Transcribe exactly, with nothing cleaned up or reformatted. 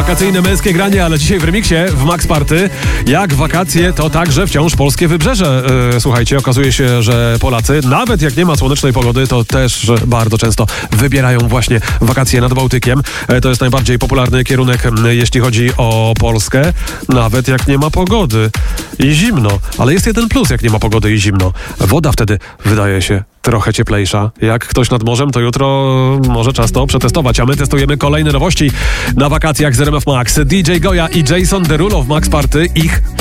Wakacyjne męskie granie, ale dzisiaj w remiksie w Max Party. Jak wakacje, to także wciąż polskie wybrzeże. Yy, słuchajcie, okazuje się, że Polacy, nawet jak nie ma słonecznej pogody, to też bardzo często wybierają właśnie wakacje nad Bałtykiem. Yy, to jest najbardziej popularny kierunek, yy, jeśli chodzi o Polskę. Nawet jak nie ma pogody i zimno. Ale jest jeden plus, jak nie ma pogody i zimno. Woda wtedy wydaje się trochę cieplejsza. Jak ktoś nad morzem, to jutro może czas to przetestować. A my testujemy kolejne nowości na wakacjach z R M F Max. D J Goja i Jason Derulo w Max Party. Ich